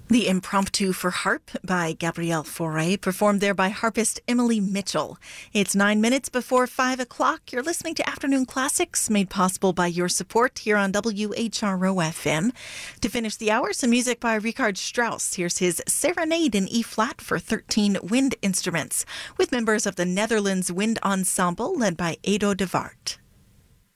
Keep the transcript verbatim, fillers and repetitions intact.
The Impromptu for Harp by Gabrielle Fauré, performed there by harpist Emily Mitchell. It's nine minutes before five o'clock. You're listening to Afternoon Classics, made possible by your support here on W H R O F M. To finish the hour, some music by Richard Strauss. Here's his Serenade in E-flat for thirteen wind instruments, with members of the Netherlands Wind Ensemble led by Edo de Waard.